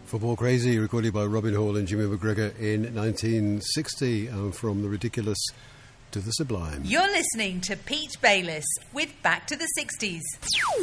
Football Crazy, recorded by Robin Hall and Jimmy McGregor in 1960, from the ridiculous to the sublime. You're listening to Pete Bayliss with Back to the 60s.